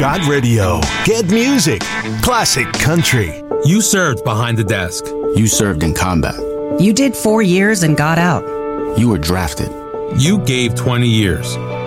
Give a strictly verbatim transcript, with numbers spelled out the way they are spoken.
Got radio. Get music. Classic country. You served behind the desk. You served in combat. You did four years and got out. You were drafted. You gave twenty years.